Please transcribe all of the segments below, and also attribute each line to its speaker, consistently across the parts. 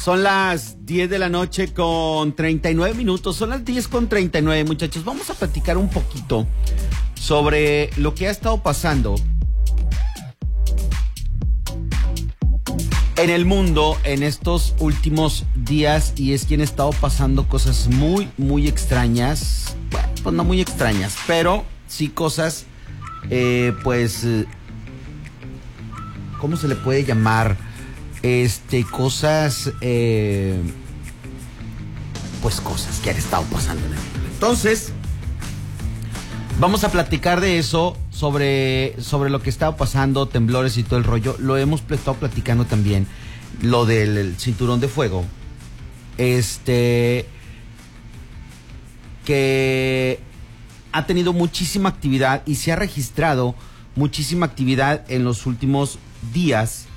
Speaker 1: Son las 10 de la noche con 39 minutos. Son las 10 con 39, muchachos. Vamos a platicar un poquito sobre lo que ha estado pasando en el mundo en estos últimos días. Y es que han estado pasando cosas muy, muy extrañas. Bueno, pues no muy extrañas, pero sí cosas, ¿cómo se le puede llamar? Cosas que han estado pasando en el mundo. Entonces, vamos a platicar de eso, sobre lo que estaba pasando, temblores y todo el rollo. Lo hemos estado platicando también, lo del cinturón de fuego. Que ha tenido muchísima actividad y se ha registrado muchísima actividad en los últimos días.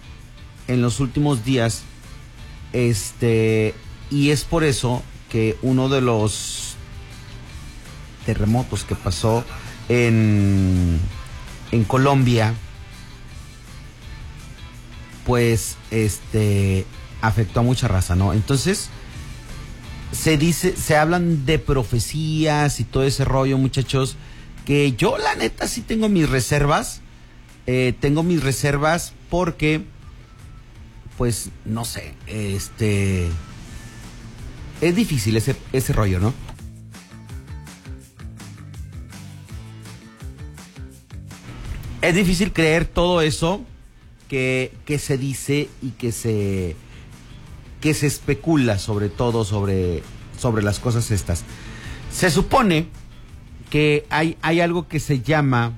Speaker 1: Y es por eso que uno de los terremotos que pasó en Colombia, pues afectó a mucha raza, ¿no? Entonces se hablan de profecías y todo ese rollo, muchachos, que yo la neta sí tengo mis reservas. Porque, pues, no sé, es difícil ese rollo, ¿no? Es difícil creer todo eso que se dice y que se especula, sobre todo sobre las cosas estas. Se supone que hay algo que se llama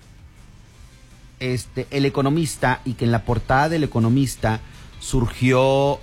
Speaker 1: El Economista, y que en la portada del Economista surgieron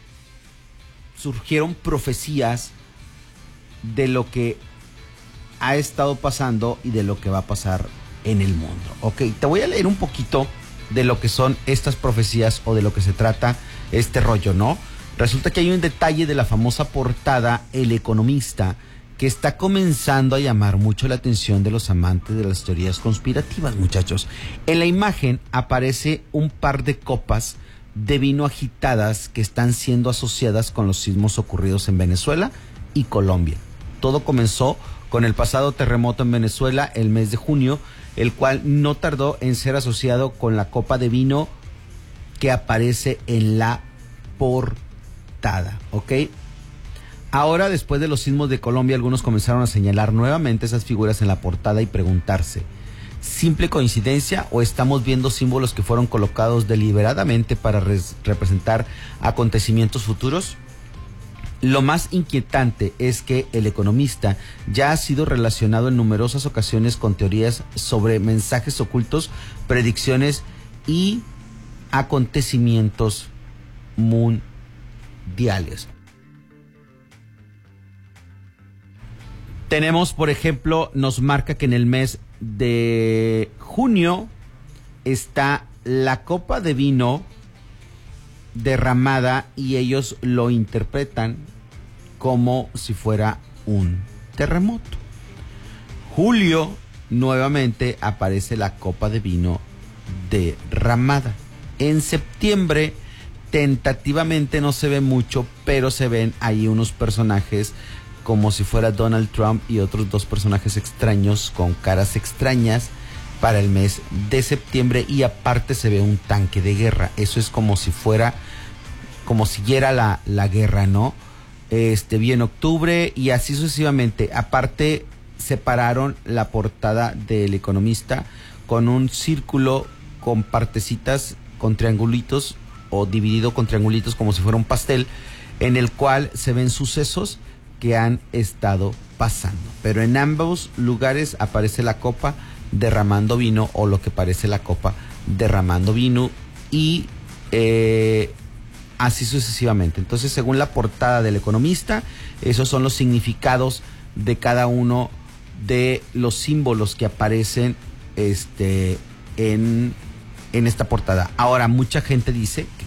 Speaker 1: profecías de lo que ha estado pasando y de lo que va a pasar en el mundo. Ok, te voy a leer un poquito de lo que son estas profecías o de lo que se trata este rollo, ¿no? Resulta que hay un detalle de la famosa portada El Economista que está comenzando a llamar mucho la atención de los amantes de las teorías conspirativas, muchachos. En la imagen aparece un par de copas de vino agitadas que están siendo asociadas con los sismos ocurridos en Venezuela y Colombia. Todo comenzó con el pasado terremoto en Venezuela el mes de junio, el cual no tardó en ser asociado con la copa de vino que aparece en la portada, ¿ok? Ahora, después de los sismos de Colombia, algunos comenzaron a señalar nuevamente esas figuras en la portada y preguntarse: ¿simple coincidencia o estamos viendo símbolos que fueron colocados deliberadamente para representar acontecimientos futuros? Lo más inquietante es que El Economista ya ha sido relacionado en numerosas ocasiones con teorías sobre mensajes ocultos, predicciones y acontecimientos mundiales. Tenemos, por ejemplo, nos marca que en el mes de junio está la copa de vino derramada y ellos lo interpretan como si fuera un terremoto. Julio, nuevamente aparece la copa de vino derramada. En septiembre, tentativamente no se ve mucho, pero se ven ahí unos personajes como si fuera Donald Trump y otros dos personajes extraños con caras extrañas para el mes de septiembre, y aparte se ve un tanque de guerra. Eso es como si siguiera la guerra, ¿no? Vi en octubre y así sucesivamente. Aparte separaron la portada del Economista con un círculo con partecitas, con triangulitos, o dividido con triangulitos como si fuera un pastel, en el cual se ven sucesos que han estado pasando. Pero en ambos lugares aparece la copa derramando vino, o lo que parece la copa derramando vino, y así sucesivamente. Entonces, según la portada del Economista, esos son los significados de cada uno de los símbolos que aparecen en esta portada. Ahora, mucha gente dice